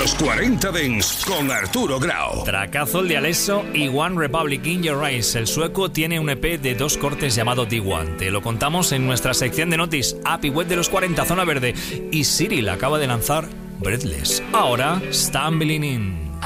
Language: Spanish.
los 40 Dance con Arturo Grau. Tracazo el de Alesso y One Republic in Your Eyes. El sueco tiene un EP de 2 cortes llamado D1. Te lo contamos en nuestra sección de Notis, App y Web de los 40, Zona Verde. Y Cyril acaba de lanzar Breathless. Ahora, Stumbling In.